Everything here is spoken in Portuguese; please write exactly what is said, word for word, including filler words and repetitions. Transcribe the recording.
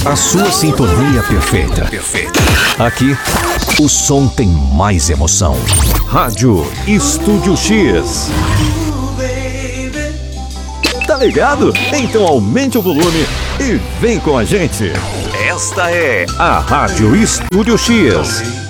A sua sintonia perfeita. Perfeita. Aqui, o som tem mais emoção. Rádio Estúdio X. Tá ligado? Então aumente o volume e vem com a gente. Esta é a Rádio Estúdio X.